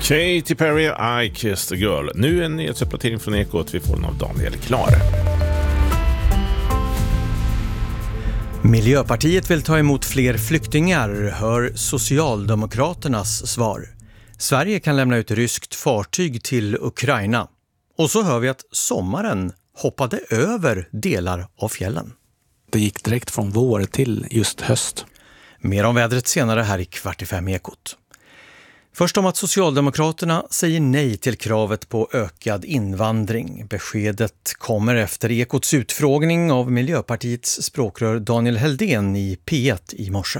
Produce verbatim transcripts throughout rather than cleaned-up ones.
Katy Perry, I Kissed a Girl. Nu en nyhetsuppdatering från Ekot. Vi får den av Daniel Klar. Miljöpartiet vill ta emot fler flyktingar, hör Socialdemokraternas svar. Sverige kan lämna ut ryskt fartyg till Ukraina. Och så hör vi att sommaren hoppade över delar av fjällen. Det gick direkt från vår till just höst. Mer om vädret senare här i Kvart i fem Ekot. Först om att Socialdemokraterna säger nej till kravet på ökad invandring. Beskedet kommer efter Ekots utfrågning av Miljöpartiets språkrör Daniel Heldén i P ett i morse.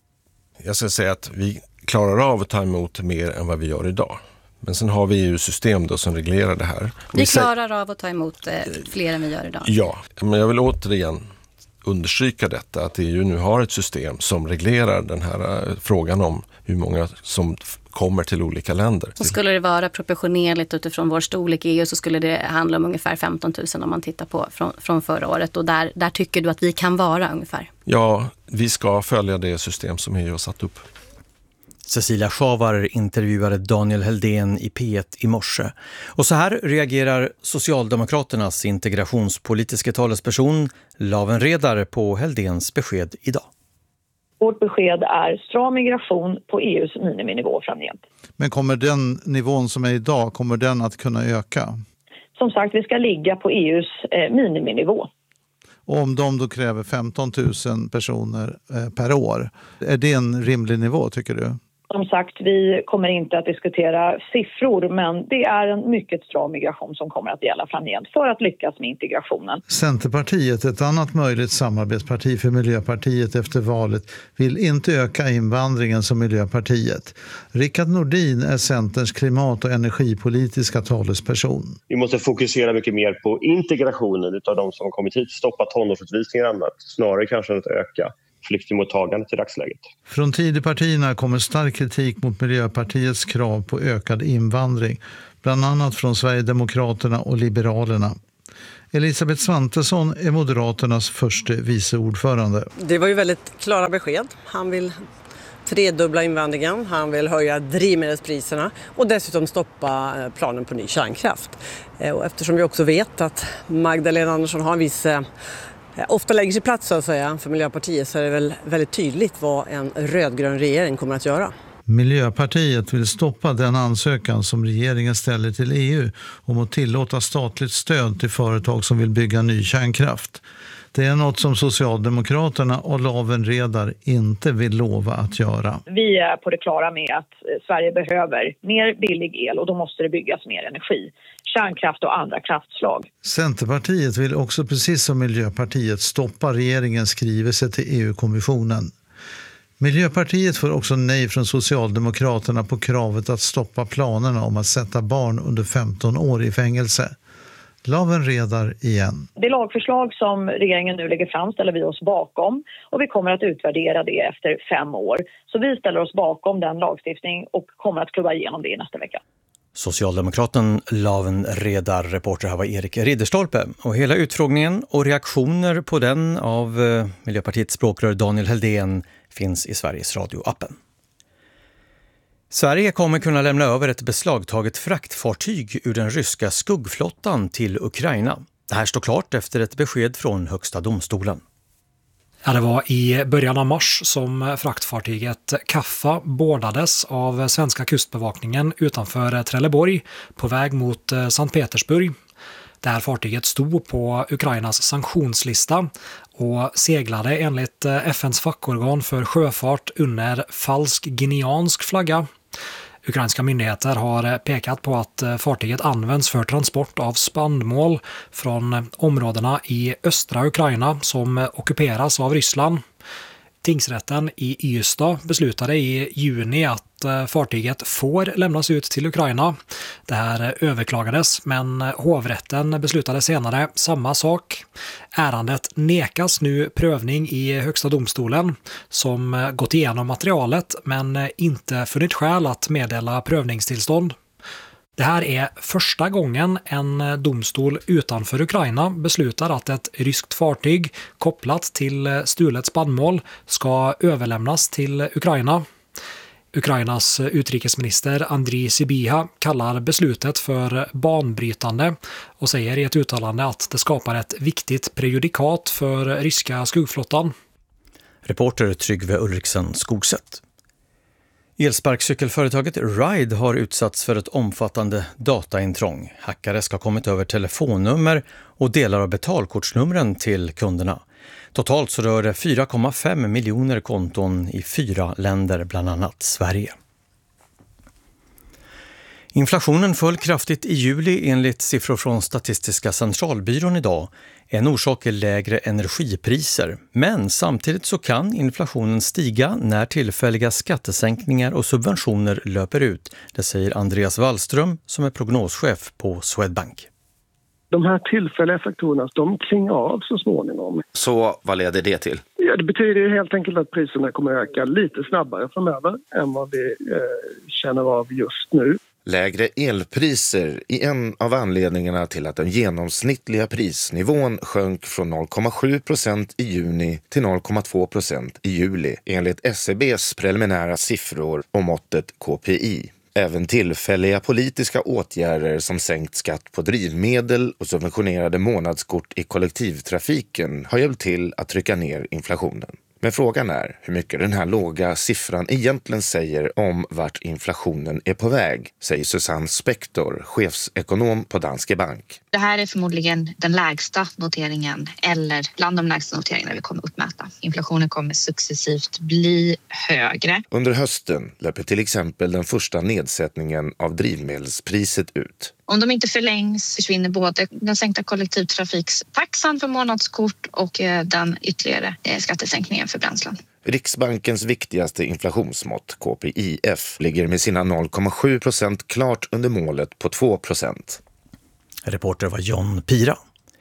Jag ska säga att vi klarar av att ta emot mer än vad vi gör idag. Men sen har vi ju system då som reglerar det här. Vi, vi klarar säger... av att ta emot eh, fler än vi gör idag. Ja, men jag vill återigen understryka detta, att E U nu har ett system som reglerar den här uh, frågan om hur många som kommer till olika länder. Så skulle det vara proportionerligt utifrån vår storlek i E U, så skulle det handla om ungefär femton tusen om man tittar på från, från förra året. Och där, där tycker du att vi kan vara ungefär? Ja, vi ska följa det system som E U har satt upp. Cecilia Schavar intervjuade Daniel Heldén i P ett i morse. Och så här reagerar Socialdemokraternas integrationspolitiska talesperson Laven Redar på Heldéns besked idag. Vårt besked är stram migration på E U:s miniminivå framgent. Men kommer den nivån som är idag, kommer den att kunna öka? Som sagt, vi ska ligga på E U:s eh, miniminivå. Och om de då kräver femton tusen personer eh, per år, är det en rimlig nivå tycker du? Som sagt, vi kommer inte att diskutera siffror, men det är en mycket stram migration som kommer att gälla framgent för att lyckas med integrationen. Centerpartiet, ett annat möjligt samarbetsparti för Miljöpartiet efter valet, vill inte öka invandringen som Miljöpartiet. Rickard Nordin är Centerns klimat- och energipolitiska talesperson. Vi måste fokusera mycket mer på integrationen av de som har kommit hit, stoppa tonårsutvisningar och annat, snarare kanske än att öka flyktingmottagandet i dagsläget. Från Tidöpartierna kommer stark kritik mot Miljöpartiets krav på ökad invandring, bland annat från Sverigedemokraterna och Liberalerna. Elisabeth Svantesson är Moderaternas första vice ordförande. Det var ju väldigt klara besked. Han vill tredubbla invandringen, han vill höja drivmedelspriserna och dessutom stoppa planen på ny kärnkraft. Och eftersom vi också vet att Magdalena Andersson har en viss ofta lägger sig plats så att säga för Miljöpartiet, så är det väl väldigt tydligt vad en rödgrön regering kommer att göra. Miljöpartiet vill stoppa den ansökan som regeringen ställer till E U om att tillåta statligt stöd till företag som vill bygga ny kärnkraft. Det är något som Socialdemokraterna och Laven Redar inte vill lova att göra. Vi är på det klara med att Sverige behöver mer billig el och då måste det byggas mer energi. Kärnkraft och andra kraftslag. Centerpartiet vill också precis som Miljöpartiet stoppa regeringens skrivelse till E U-kommissionen. Miljöpartiet får också nej från Socialdemokraterna på kravet att stoppa planerna om att sätta barn under femton år i fängelse. Laven Redar igen. Det lagförslag som regeringen nu lägger fram ställer vi oss bakom och vi kommer att utvärdera det efter fem år. Så vi ställer oss bakom den lagstiftning och kommer att klubba igenom det i nästa vecka. Socialdemokraten Laven Redar, reporter här var Erik Ridderstolpe. Och hela utfrågningen och reaktioner på den av Miljöpartiets språkrör Daniel Heldén finns i Sveriges Radio-appen. Sverige kommer kunna lämna över ett beslagtaget fraktfartyg ur den ryska skuggflottan till Ukraina. Det här står klart efter ett besked från Högsta domstolen. Ja, det var i början av mars som fraktfartyget Kaffa bordades av svenska kustbevakningen utanför Trelleborg på väg mot Sankt Petersburg. Det här fartyget stod på Ukrainas sanktionslista och seglade enligt F N:s fackorgan för sjöfart under falsk guineansk flagga. Ukrainska myndigheter har pekat på att fartyget används för transport av spannmål från områdena i östra Ukraina som ockuperas av Ryssland. Tingsrätten i Ystad beslutade i juni att fartyget får lämnas ut till Ukraina. Det här överklagades, men hovrätten beslutade senare samma sak. Ärendet nekas nu prövning i Högsta domstolen som gått igenom materialet men inte funnit skäl att meddela prövningstillstånd. Det här är första gången en domstol utanför Ukraina beslutar att ett ryskt fartyg kopplat till stulet spannmål ska överlämnas till Ukraina. Ukrainas utrikesminister Andriy Sybiha kallar beslutet för banbrytande och säger i ett uttalande att det skapar ett viktigt prejudikat för ryska skuggflottan. Reporter Tryggve Ulriksen Skogsätt. Elsparkcykelföretaget Ride har utsatts för ett omfattande dataintrång. Hackare ska ha kommit över telefonnummer och delar av betalkortsnumren till kunderna. Totalt så rör det fyra komma fem miljoner konton i fyra länder, bland annat Sverige. Inflationen föll kraftigt i juli enligt siffror från Statistiska centralbyrån idag. En orsak är lägre energipriser, men samtidigt så kan inflationen stiga när tillfälliga skattesänkningar och subventioner löper ut. Det säger Andreas Wallström som är prognoschef på Swedbank. De här tillfälliga faktorerna, de klingar av så småningom. Så vad leder det till? Ja, det betyder ju helt enkelt att priserna kommer att öka lite snabbare framöver än vad vi eh, känner av just nu. Lägre elpriser är en av anledningarna till att den genomsnittliga prisnivån sjönk från noll komma sju procent i juni till noll komma två procent i juli enligt S C B:s preliminära siffror om måttet K P I. Även tillfälliga politiska åtgärder som sänkt skatt på drivmedel och subventionerade månadskort i kollektivtrafiken har hjälpt till att trycka ner inflationen. Men frågan är hur mycket den här låga siffran egentligen säger om vart inflationen är på väg, säger Susanne Spektor, chefsekonom på Danske Bank. Det här är förmodligen den lägsta noteringen eller bland de lägsta noteringarna vi kommer uppmäta. Inflationen kommer successivt bli högre. Under hösten löper till exempel den första nedsättningen av drivmedelspriset ut. Om de inte förlängs försvinner både den sänkta kollektivtrafikstaxan för månadskort och den ytterligare skattesänkningen för bränslen. Riksbankens viktigaste inflationsmått, K P I F, ligger med sina noll komma sju procent klart under målet på två procent. Reporter var John Pira.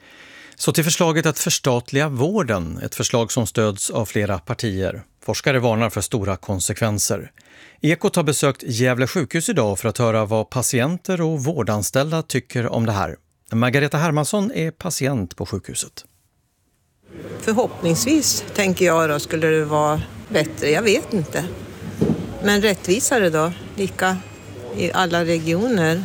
Så till förslaget att förstatliga vården, ett förslag som stöds av flera partier. Forskare varnar för stora konsekvenser. Ekot har besökt Gävle sjukhus idag för att höra vad patienter och vårdanställda tycker om det här. Margareta Hermansson är patient på sjukhuset. Förhoppningsvis, tänker jag då, skulle det vara bättre. Jag vet inte. Men rättvisare då, lika i alla regioner.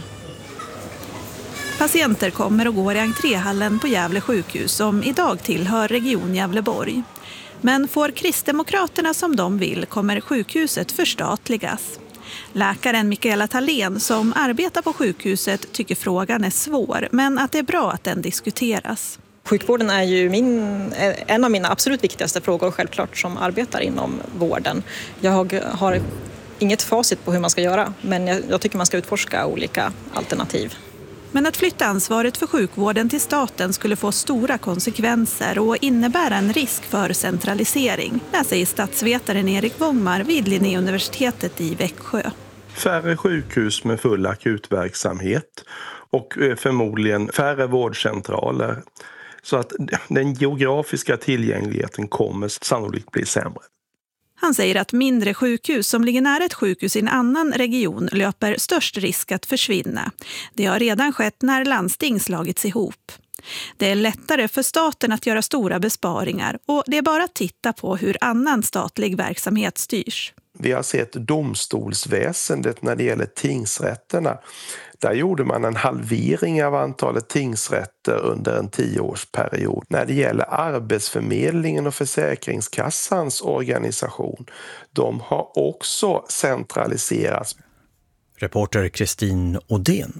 Patienter kommer och går i entréhallen på Gävle sjukhus som idag tillhör region Gävleborg. Men får Kristdemokraterna som de vill kommer sjukhuset förstatligas. Läkaren Mikaela Thalén som arbetar på sjukhuset tycker frågan är svår, men att det är bra att den diskuteras. Sjukvården är ju min, en av mina absolut viktigaste frågor självklart som arbetar inom vården. Jag har inget facit på hur man ska göra, men jag, jag tycker man ska utforska olika alternativ. Men att flytta ansvaret för sjukvården till staten skulle få stora konsekvenser och innebära en risk för centralisering. Det säger statsvetaren Erik Wångmar vid Linnéuniversitetet i Växjö. Färre sjukhus med full akutverksamhet och förmodligen färre vårdcentraler. Så att den geografiska tillgängligheten kommer sannolikt bli sämre. Han säger att mindre sjukhus som ligger nära ett sjukhus i en annan region löper störst risk att försvinna. Det har redan skett när landsting slagits ihop. Det är lättare för staten att göra stora besparingar och det är bara att titta på hur annan statlig verksamhet styrs. Vi har sett domstolsväsendet när det gäller tingsrätterna. Där gjorde man en halvering av antalet tingsrätter under en tioårsperiod. När det gäller Arbetsförmedlingen och Försäkringskassans organisation, de har också centraliserats. Reporter Kristin Odén.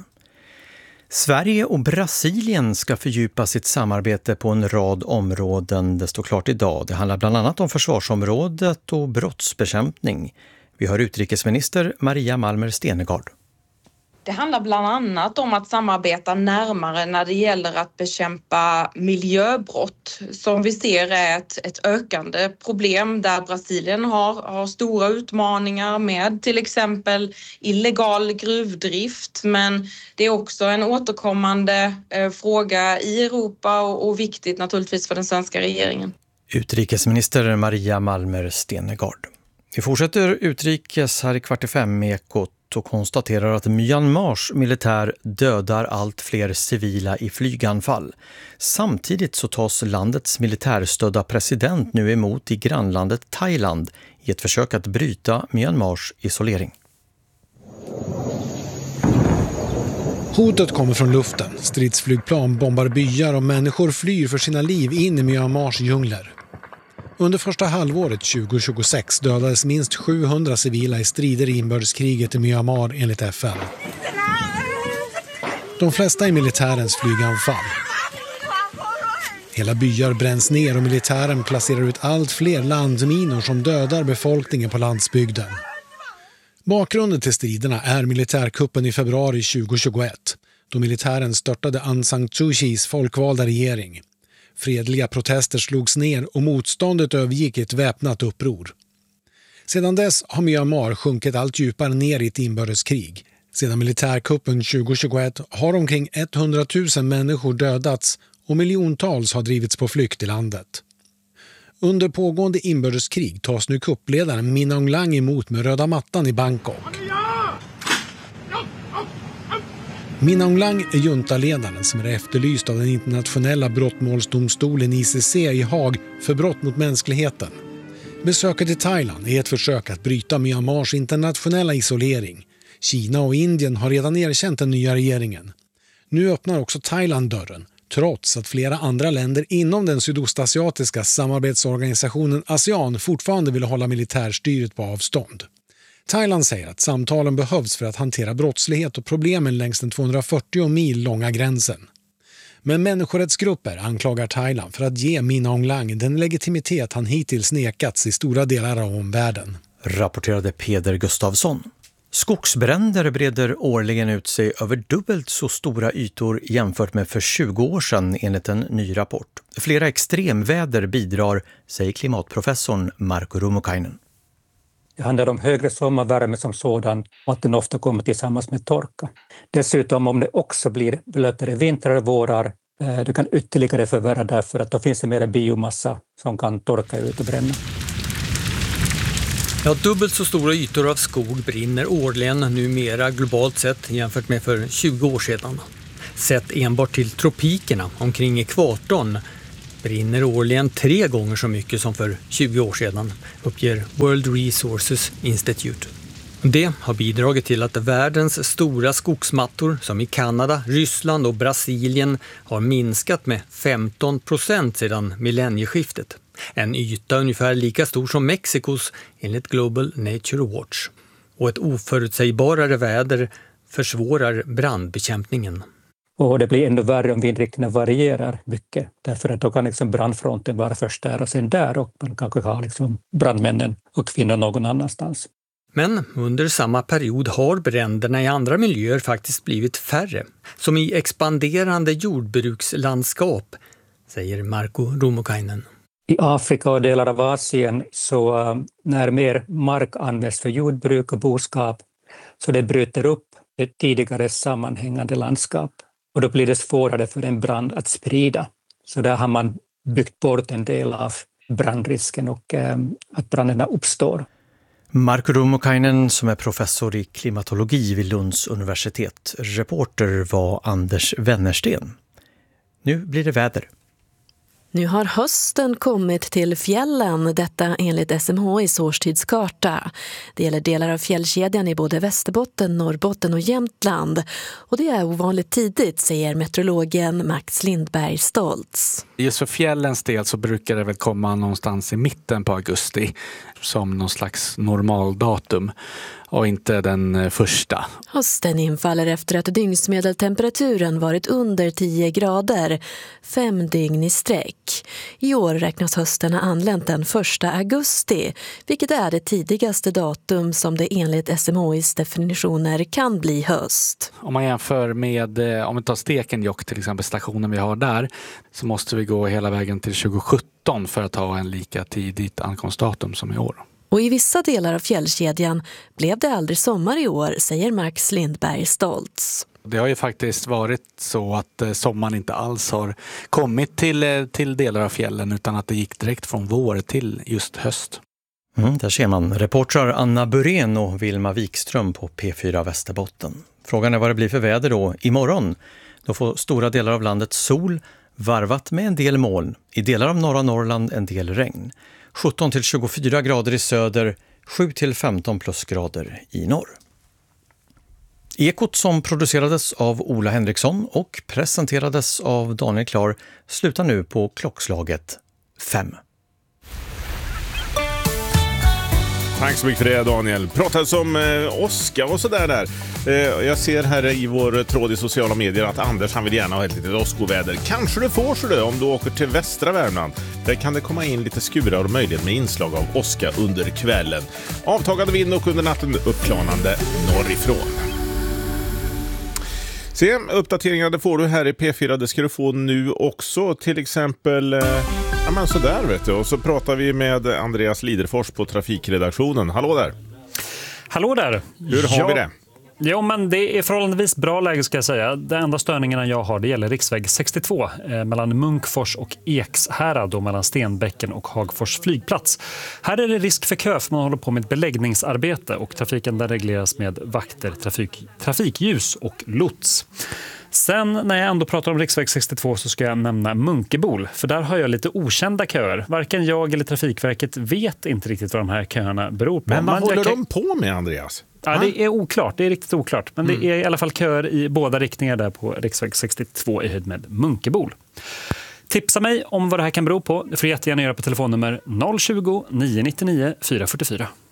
Sverige och Brasilien ska fördjupa sitt samarbete på en rad områden. Det står klart idag. Det handlar bland annat om försvarsområdet och brottsbekämpning. Vi har utrikesminister Maria Malmer Stenegard. Det handlar bland annat om att samarbeta närmare när det gäller att bekämpa miljöbrott som vi ser är ett, ett ökande problem där Brasilien har, har stora utmaningar med till exempel illegal gruvdrift, men det är också en återkommande eh, fråga i Europa och, och viktigt naturligtvis för den svenska regeringen. Utrikesminister Maria Malmer Stenegard. Vi fortsätter utrikes här i kvart i fem med Ekot. och konstaterar att Myanmars militär dödar allt fler civila i flyganfall. Samtidigt så tas landets militärstödda president nu emot i grannlandet Thailand i ett försök att bryta Myanmars isolering. Hotet kommer från luften. Stridsflygplan bombar byar och människor flyr för sina liv in i Myanmars djungler. Under första halvåret tjugo tjugosex dödades minst sjuhundra civila i strider i inbördeskriget i Myanmar enligt F N. De flesta i militärens flyganfall. Hela byar bränns ner och militären placerar ut allt fler landminor som dödar befolkningen på landsbygden. Bakgrunden till striderna är militärkuppen i februari tjugo tjugoett, då militären störtade Aung San Suu Kyis folkvalda regering. Fredliga protester slogs ner och motståndet övergick i ett väpnat uppror. Sedan dess har Myanmar sjunkit allt djupare ner i ett inbördeskrig. Sedan militärkuppen tjugo tjugoett har omkring hundratusen människor dödats och miljontals har drivits på flykt i landet. Under pågående inbördeskrig tas nu kuppledaren Min Aung Hlaing emot med röda mattan i Bangkok. Min Aung Hlaing är juntaledaren som är efterlyst av den internationella brottmålsdomstolen I C C i Haag för brott mot mänskligheten. Besöket i Thailand är ett försök att bryta Myanmars internationella isolering. Kina och Indien har redan erkänt den nya regeringen. Nu öppnar också Thailand dörren, trots att flera andra länder inom den sydostasiatiska samarbetsorganisationen ASEAN fortfarande vill hålla militärstyret på avstånd. Thailand säger att samtalen behövs för att hantera brottslighet och problemen längs den tvåhundrafyrtio mil långa gränsen. Men människorättsgrupper anklagar Thailand för att ge Min Aung Hlaing den legitimitet han hittills nekats i stora delar av omvärlden. Rapporterade Peder Gustavsson. Skogsbränder breder årligen ut sig över dubbelt så stora ytor jämfört med för tjugo år sedan enligt en ny rapport. Flera extremväder bidrar, säger klimatprofessorn Marko Rummukainen. Det handlar om högre sommarvärme som sådan och att den ofta kommer tillsammans med torka. Dessutom om det också blir blötare vintrar och vårar, det kan ytterligare förvärra därför att då finns det mer biomassa som kan torka ut och bränna. Ja, dubbelt så stora ytor av skog brinner årligen numera globalt sett jämfört med för tjugo år sedan. Sett enbart till tropikerna omkring ekvatorn brinner årligen tre gånger så mycket som för tjugo år sedan, uppger World Resources Institute. Det har bidragit till att världens stora skogsmattor som i Kanada, Ryssland och Brasilien har minskat med femton procent sedan millennieskiftet. En yta ungefär lika stor som Mexikos enligt Global Nature Watch. Och ett oförutsägbarare väder försvårar brandbekämpningen. Och det blir ännu värre om vindriktningen varierar mycket. Därför att då kan liksom brandfronten vara först där och sen där och man kanske har liksom brandmännen och kvinnor någon annanstans. Men under samma period har bränderna i andra miljöer faktiskt blivit färre. Som i expanderande jordbrukslandskap, säger Marko Rummukainen. I Afrika och delar av Asien så när mer mark används för jordbruk och boskap så det bryter upp ett tidigare sammanhängande landskap. Och då blir det svårare för en brand att sprida. Så där har man byggt bort en del av brandrisken och eh, att branderna uppstår. Marko Rummukainen som är professor i klimatologi vid Lunds universitet. Reporter var Anders Wennersten. Nu blir det väder. Nu har hösten kommit till fjällen, detta enligt S M H I:s årstidskarta. Det gäller delar av fjällkedjan i både Västerbotten, Norrbotten och Jämtland. Och det är ovanligt tidigt, säger meteorologen Max Lindberg Stoltz. Just för fjällens del så brukar det väl komma någonstans i mitten på augusti som någon slags normaldatum och inte den första. Hösten infaller efter att dygnsmedeltemperaturen varit under tio grader, fem dygn i sträck. I år räknas hösten ha anlänt den första augusti, vilket är det tidigaste datum som det enligt S M H I:s definitioner kan bli höst. Om man jämför med, om vi tar Stekenjokk till exempel, stationen vi har där, så måste vi gå hela vägen till tjugo sjutton för att ha en lika tidigt ankomstdatum som i år. Och i vissa delar av fjällkedjan blev det aldrig sommar i år, säger Max Lindberg Stoltz. Det har ju faktiskt varit så att sommaren inte alls har kommit till, till delar av fjällen utan att det gick direkt från vår till just höst. Mm, där ser man reportrar Anna Burén och Vilma Wikström på P fyra Västerbotten. Frågan är vad det blir för väder då imorgon. Då får stora delar av landet sol, varvat med en del moln. I delar av norra Norrland en del regn. sjutton till tjugofyra grader i söder, sju till femton plusgrader i norr. Ekot som producerades av Ola Henriksson och presenterades av Daniel Klar slutar nu på klockslaget fem. Tack så mycket för det, Daniel. Pratades om eh, Oscar och sådär där. Eh, jag ser här i vår tråd i sociala medier att Anders han vill gärna ha ett litet åskoväder. Kanske du får så det om du åker till västra Värmland. Där kan det komma in lite skurar och möjlighet med inslag av Oscar under kvällen. Avtagande vind och under natten uppklarande norrifrån. Se, uppdateringar det får du här i P fyra. Det ska du få nu också. Till exempel... Eh, Ja, men så där vet du. Och så pratar vi med Andreas Liderfors på trafikredaktionen. Hallå där! Hallå där! Hur har ja, vi det? Ja, men det är förhållandevis bra läge ska jag säga. De enda störningarna jag har det gäller riksväg sextiotvå eh, mellan Munkfors och Ekshärad och mellan Stenbäcken och Hagfors flygplats. Här är det risk för kö för man håller på med ett beläggningsarbete och trafiken där regleras med vakter, trafik, trafikljus och lots. Sen när jag ändå pratar om riksväg sextiotvå så ska jag nämna Munkebol. För där har jag lite okända köer. Varken jag eller Trafikverket vet inte riktigt vad de här köerna beror på. Men vad Men håller kan... de på med, Andreas? Ja, det är oklart. Det är riktigt oklart. Men Mm. det är i alla fall köer i båda riktningar där på riksväg sextiotvå i höjd med Munkebol. Tipsa mig om vad det här kan bero på. Det får jättegärna göra på telefonnummer noll tjugo, nio nittionio, fyra fyrtiofyra.